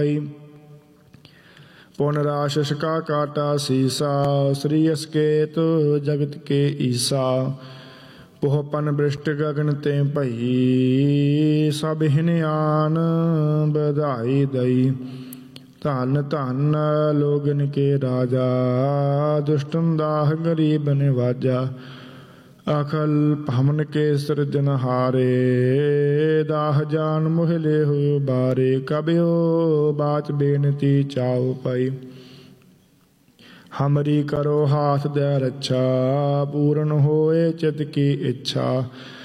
पुन राशस का काटा सीसा श्री असकेत जगत के ईसा पोहपन बृष्ट गगन ते भई सब हिन आन बधाई दई धन धन लोगन के राजा दुष्टन दाह गरीब निवाजा अखल हमन के सृजनहारे दाह जान मोहले हो बारे कबियो बाच बेनती चाओ पाई हमरी करो हाथ दे रक्षा पूर्ण होए चित की इच्छा